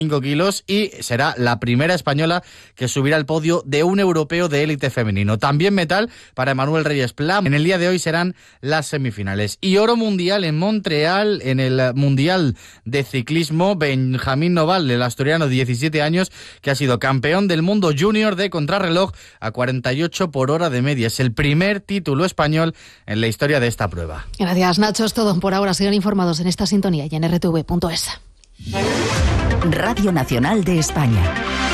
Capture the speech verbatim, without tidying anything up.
cinco kilos y será la primera española que subirá al podio de un europeo de élite femenino. También metal para Emanuel Reyes Pla. En el día de hoy serán las semifinales. Y oro mundial en Montreal, en el Mundial de Ciclismo. Benjamín Noval, el asturiano de diecisiete años, que ha sido campeón del mundo junior de contrarreloj a cuarenta y ocho por hora de media. Es el primer título español en la historia de esta prueba. Gracias, Nacho. Es todo por ahora. Sigan informados en esta sintonía y en r t v punto es. Radio Nacional de España.